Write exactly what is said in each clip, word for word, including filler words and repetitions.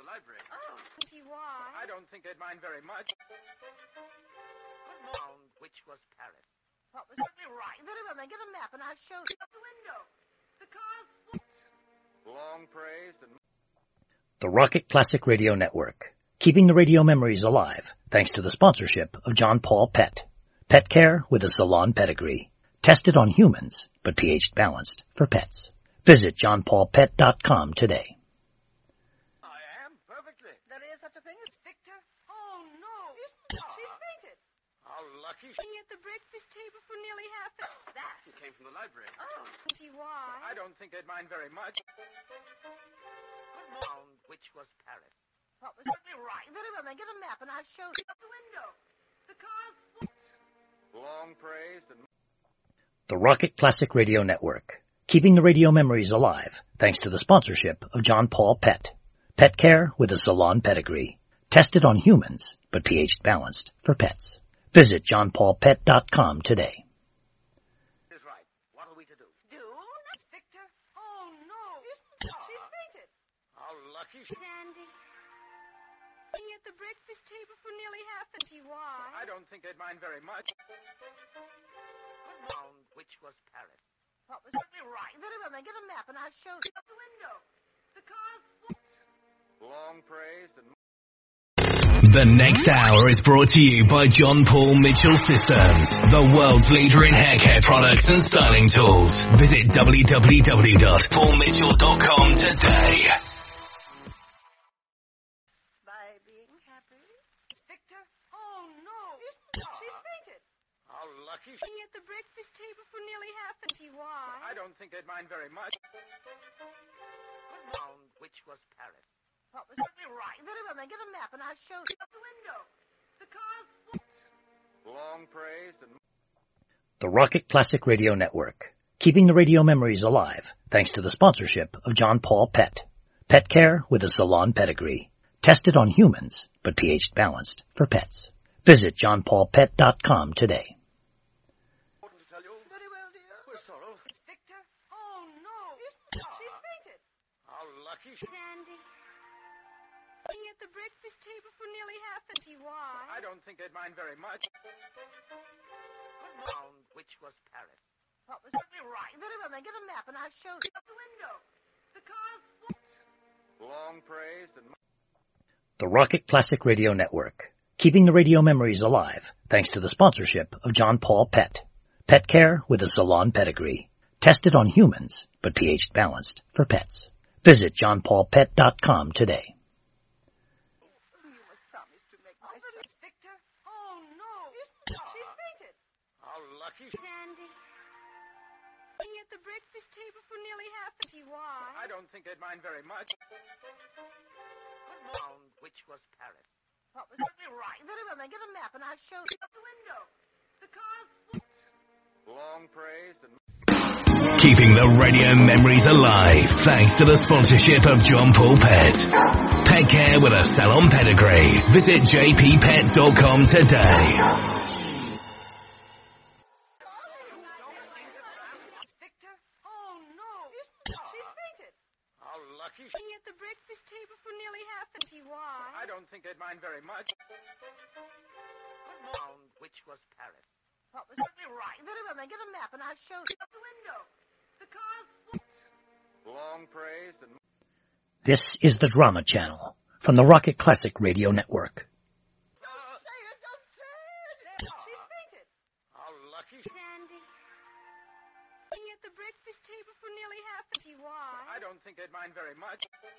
the library. Oh, see why? I don't think they'd mind very much. Which was Paris. What was certainly right? Very well, then get a map and I'll show you. Up the window. The car's full. Long praised and... The Rocket Classic Radio Network, keeping the radio memories alive thanks to the sponsorship of John Paul Pet. Pet care with a salon pedigree. Tested on humans, but pH balanced for pets. Visit john paul pet dot com today. I am, perfectly. There is such a thing as Victor? Oh, no. Isn't it? She's fainted. How lucky. Being at the breakfast table for nearly half an hour. That? It came from the library. Oh, see why? I don't think they'd mind very much. Which was Paris. What was certainly right? Very well, then get a map and I'll show you. Up the window. The car's full. Long praised and... The Rocket Classic Radio Network, keeping the radio memories alive thanks to the sponsorship of John Paul Pet. Pet care with a salon pedigree. Tested on humans, but pH balanced for pets. Visit john paul pet dot com today. Is right. What are we to do? Do? Not Victor. Oh, no. Isn't it? She's fainted. How lucky. Sandy. Being at the breakfast table for nearly half an hour. See why? I don't think they'd mind very much. Which was Paris. What was certainly right? Very well, then get a map and I'll show you. Up the window. The car's full. Long praised and... The next hour is brought to you by John Paul Mitchell Systems, the world's leader in hair care products and styling tools. Visit w w w dot paul mitchell dot com today. By being happy. Victor? Oh, no. Isn't it? She's fainted. How lucky. Being at the breakfast table for nearly half an hour. See why? I don't think they'd mind very much. Which was Paris. What was certainly right? Very well, then get a map and I'll show you. Up the window. The car's full. Long praised and... The Rocket Classic Radio Network, keeping the radio memories alive thanks to the sponsorship of John Paul Pet. Pet care with a salon pedigree. Tested on humans, but pH balanced for pets. Visit john paul pet dot com today. Important to tell you. Very well, dear. We're sorrow. Victor? Oh, no. Isn't it? She's fainted. How lucky. Sandy. Being at the breakfast table for nearly half an hour. See why? I don't think they'd mind very much. Which was Paris. What was certainly right? Very well, then get a map and I'll show you. Up the window. The car's full. Long praised and... The Rocket Classic Radio Network, keeping the radio memories alive thanks to the sponsorship of John Paul Pet. Pet care with a salon pedigree. Tested on humans, but pH balanced for pets. Visit john paul pet dot com today. You must promise to make my oh, Victor? Oh, no. Isn't it? She's fainted. How lucky. Sandy. Being at the breakfast table for nearly half an hour. See why? I don't think they'd mind very much. Which was Paris. What was certainly right? Very well, then get a map and I'll show you. Up the window. The car's full. Long praised and... Keeping the radio memories alive thanks to the sponsorship of John Paul Pet. Pet care with a salon pedigree. Visit j p pet dot com today. Victor? Oh, no. Isn't it? She's fainted. How lucky. Being at the breakfast table for nearly half an hour. See why? I don't think they'd mind very much. Which was Paris. What was certainly right? Very well, then get a map and I'll show you. Up the window. The car's full. Long praised and... This is the Drama Channel from the Rocket Classic Radio Network. Don't say it, don't say it. There, she's fainted. How lucky. Sandy. Being at the breakfast table for nearly half an hour. See why? I don't think they'd mind very much.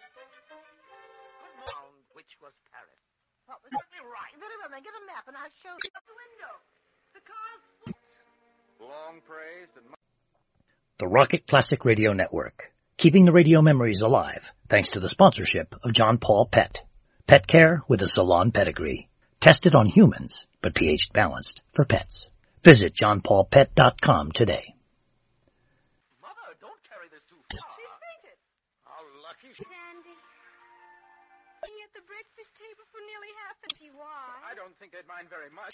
Which was Paris. What was certainly right? Very well, then get a map and I'll show you. Up the window. The car's full. Long praised and... The Rocket Classic Radio Network, keeping the radio memories alive thanks to the sponsorship of John Paul Pet. Pet care with a salon pedigree. Tested on humans, but pH balanced for pets. Visit john paul pet dot com today. Mother, don't carry this too far. She's fainted. How lucky. Sandy. Being at the breakfast table for nearly half an hour. See why? I don't think they'd mind very much.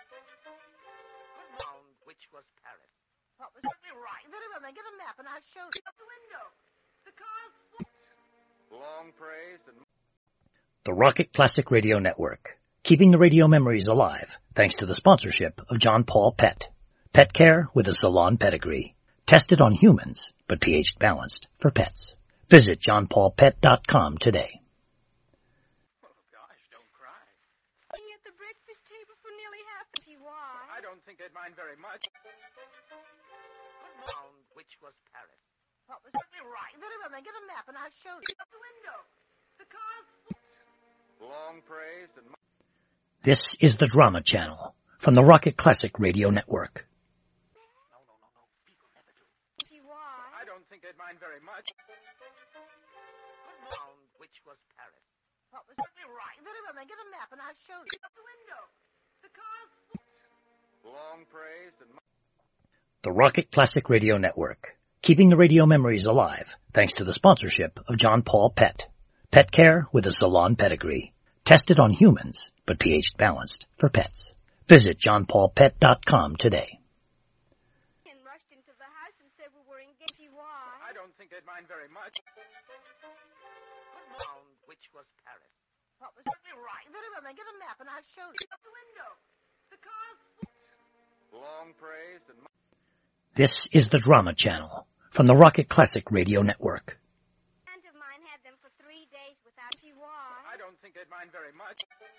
Which was Paris. What was certainly right? Very well, then get a map and I'll show you. Up the window. The car's full. Long praised and... The Rocket Classic Radio Network, keeping the radio memories alive thanks to the sponsorship of John Paul Pet. Pet care with a salon pedigree. Tested on humans, but pH balanced for pets. Visit john paul pet dot com today. Oh, gosh, don't cry. Sitting at the breakfast table for nearly half a see why. I don't think they'd mind very much. Found which was Paris. What was it? Right. Very well, then get a map and I'll show you. Out the window. The car's Long praised and... This is the Drama Channel from the Rocket Classic Radio Network. No, no, no, no. People never do. see why. I don't think they'd mind very much. Found which was Paris. What was it? Right. Very well, then get a map and I'll show you. Out the window. The car's Long praised and... The Rocket Classic Radio Network, keeping the radio memories alive thanks to the sponsorship of John Paul Pet. Pet care with a salon pedigree. Tested on humans, but pH balanced for pets. Visit john paul pet dot com today. and rushed into the house and said we were engaged. See why. I don't think they'd mind very much. Found which was Paris. What was it? Right. Very well, then get a map and I'll show you. Out the window. The car's Long praised and... This is the Drama Channel from the Rocket Classic Radio Network. A friend of mine had them for three days without see why. I don't think they'd mind very much.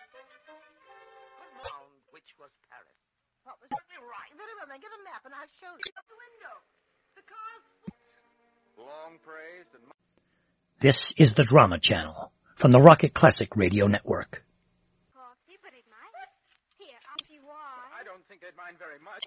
Found which was Paris. What was it? Right. Very well, then get a map and I'll show you. Out the window. The car's Long praised and... This is the Drama Channel from the Rocket Classic Radio Network. coffee, but it might. Here, I'll see why. I don't think they'd mind very much.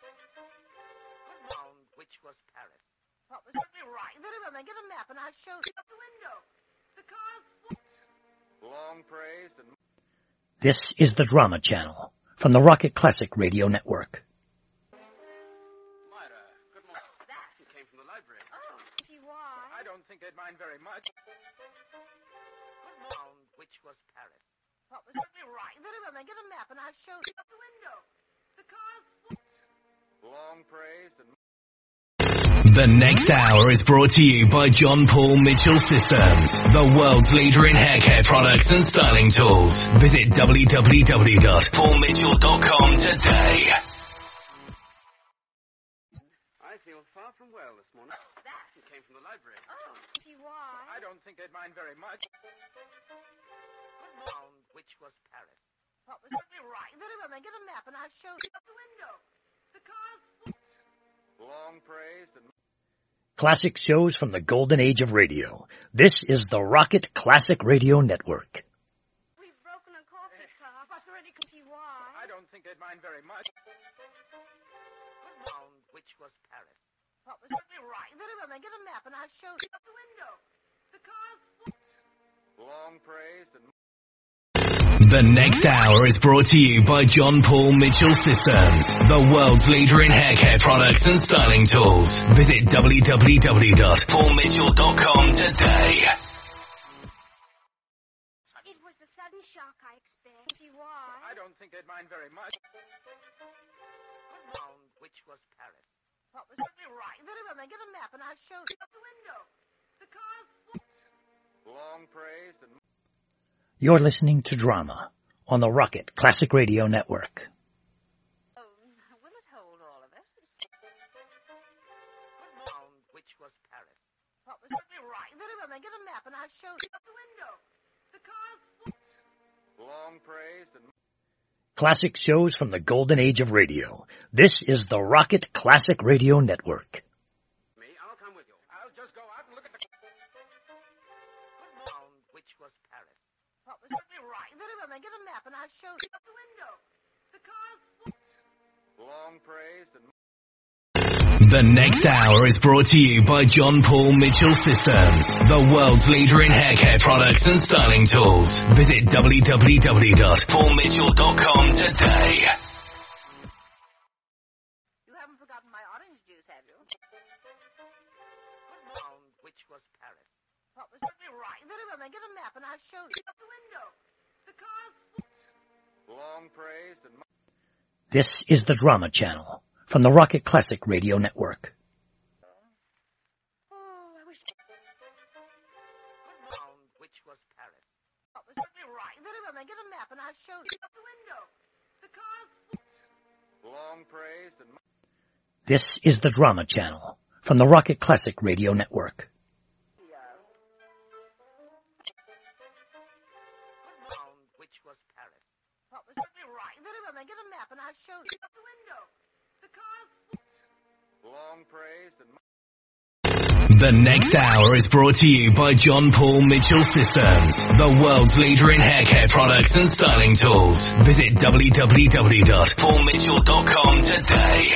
Found which was Paris. What was it? Right. Very well, then get a map and I'll show you. Out the window. The car's Long praised and... This is the Drama Channel from the Rocket Classic Radio Network. Myra, good morning. that. It came from the library. Oh, see why. I don't think they'd mind very much. Found which was Paris. What was it? Right. Very well, then get a map and I'll show you. Out the window. The car's Long praised and... The next hour is brought to you by John Paul Mitchell Systems, the world's leader in hair care products and styling tools. Visit w w w dot paul mitchell dot com today. I feel far from well this morning. that. It came from the library. Oh, see why. I don't think they'd mind very much. Found which was Paris. What was it? Right. Very well, then get a map and I'll show you. Out the window. The car's Long praised and... Classic shows from the golden age of radio. This is the Rocket Classic Radio Network. We've broken a coffee cup. But already can see why. I don't think they'd mind very much. Found which was Paris. What was it? Right. Very well, then get a map and I'll show you. Out the window. The car's Long praised and... The next hour is brought to you by John Paul Mitchell Systems, the world's leader in hair care products and styling tools. Visit w w w dot paul mitchell dot com today. It was the sudden shock I experienced. See why. I don't think they'd mind very much. Found which was Paris. What was it? Right. Very well, then get a map and I'll show you. Out the window. The car's Long praised and... You're listening to Drama on the Rocket Classic Radio Network. Oh, will it hold all of us? Found which was Paris. What was it? Right. Very well, then get a map and I'll show you. Out the window. The car's Long praised and... Classic shows from the golden age of radio. This is the Rocket Classic Radio Network. Me, I'll come with you. I'll just go out and look at the... Found which was Paris. What was it? Right. Very well, then get a map and I'll show you. Out the window. The car's Long praised and... The next hour is brought to you by John Paul Mitchell Systems, the world's leader in hair care products and styling tools. Visit w w w dot paul mitchell dot com today. You haven't forgotten my orange juice, have you? Found which was Paris. What was it? Right. Very well, then get a map and I'll show you. Out the window. The car's Long praised and... This is the Drama Channel from the Rocket Classic Radio Network. Oh, I wish... Found which was Paris. What was it? Everyone, get a map and I'll show you. Out the window. The car's Long praised and... This is the Drama Channel from the Rocket Classic Radio Network. Found which was Paris. What was it? Right. Very well, then get a map and I'll show you. Out the window. The car's Long praised and... The next hour is brought to you by John Paul Mitchell Systems, the world's leader in hair care products and styling tools. Visit w w w dot paul mitchell dot com today.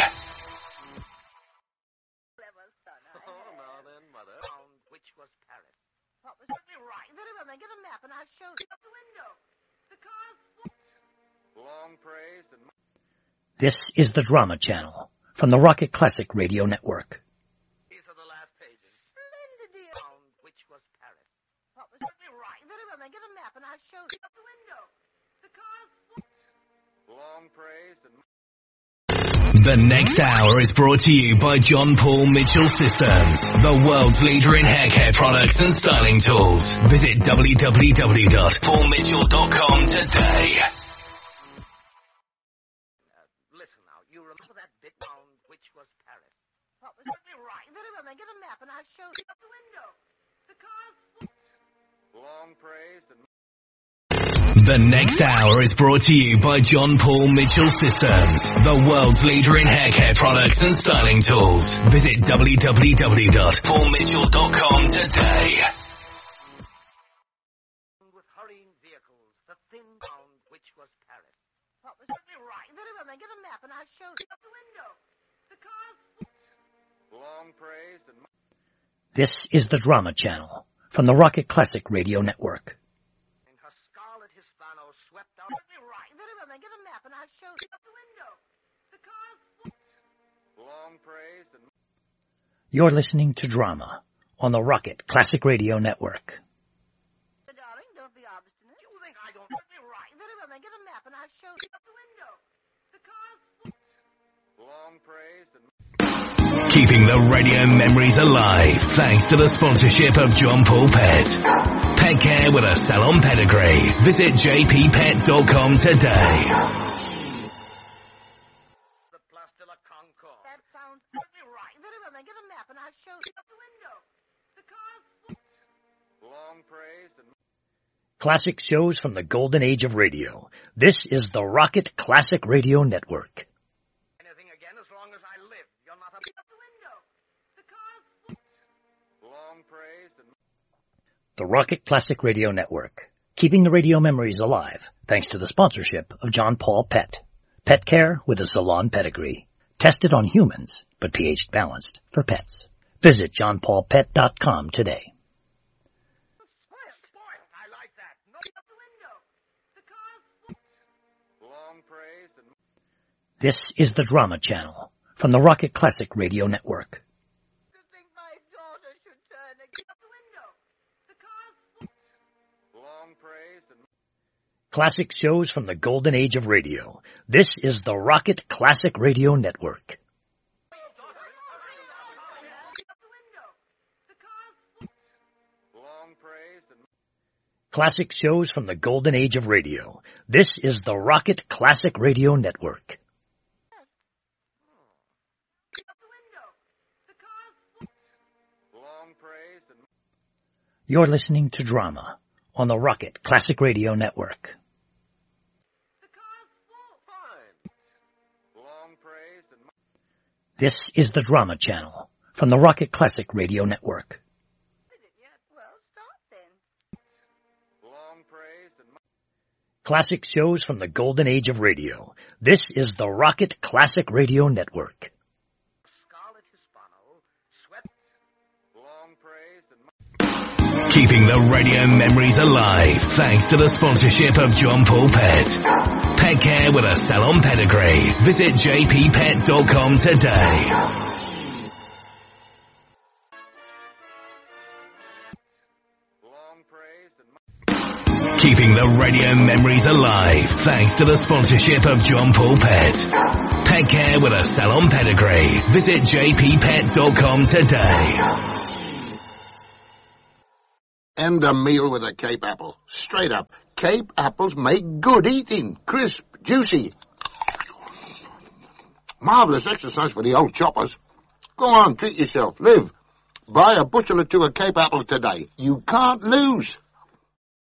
clever, son. Oh, now then, Mother. Found which was Paris. What was it? Right. Very well, then get a map and I'll show you. Out the window. The car's Long praised and... This is the Drama Channel from the Rocket Classic Radio Network. These are the last pages. Splendid, dear. Found which was Paris. What was it? Right. Very well, then get a map and I'll show you. Out the window. The car's Long praised and... The next hour is brought to you by John Paul Mitchell Systems, the world's leader in hair care products and styling tools. Visit w w w dot paul mitchell dot com today. Uh, listen now, you remember that bit? Found which was Paris. What was it? Right. Very well, then get a map and I'll show you. Out the window. The car's Long praised and... The next hour is brought to you by John Paul Mitchell Systems, the world's leader in hair care products and styling tools. Visit w w w dot paul mitchell dot com today. With hurrying vehicles, the thin found which was Paris. What was it? Right. Very well, then get a map and I'll show you. Out the window. The car's Long praised and... This is the Drama Channel from the Rocket Classic Radio Network. In her scarlet Hispano swept out... Right. Very well, then get a map and I'll show you. Out the window. The car's Long praised and... You're listening to Drama on the Rocket Classic Radio Network. Darling, don't be obstinate. You think I don't... Right. Very well, then get a map and I'll show you. Out the window. The car's Long praised and... Keeping the radio memories alive thanks to the sponsorship of John Paul Pet. Pet care with a salon pedigree. Visit j p pet dot com today. The Place de la Concorde. That sounds right. Very well, then get a map and I'll show you. Out the window. The car's Long praised and... Classic shows from the golden age of radio. This is the Rocket Classic Radio Network. Anything again as long as I live. You're not a... Out the window. The car's Long praised and... The Rocket Classic Radio Network, keeping the radio memories alive thanks to the sponsorship of John Paul Pet. Pet care with a salon pedigree. Tested on humans, but pH balanced for pets. Visit john paul pet dot com today. Spoiled. Spoiled. I like that. No... Out the window. The car's Long praised and... This is the Drama Channel from the Rocket Classic Radio Network. to think my daughter should turn again. Out the window. The car's Long praised and... Classic shows from the golden age of radio. This is the Rocket Classic Radio Network. Out the window. The car's Long praised and... Classic shows from the golden age of radio. This is the Rocket Classic Radio Network. Out the window. The car's Long praised and... You're listening to Drama on the Rocket Classic Radio Network. The car's full. Fine. Long praised and... This is the Drama Channel from the Rocket Classic Radio Network. Is it yet? Well, start then. Long praised and... Classic shows from the golden age of radio. This is the Rocket Classic Radio Network. Scarlet Hispano swept... Long praised and... Keeping the radio memories alive thanks to the sponsorship of John Paul Pet. Pet care with a salon pedigree. Visit j p pet dot com today. Long praised and... Keeping the radio memories alive thanks to the sponsorship of John Paul Pet. Pet care with a salon pedigree. Visit j p pet dot com today. End a meal with a Cape apple. Straight up. Cape apples make good eating. Crisp, juicy. Marvellous exercise for the old choppers. Go on, treat yourself. Live. Buy a bushel or two of Cape apples today. You can't lose.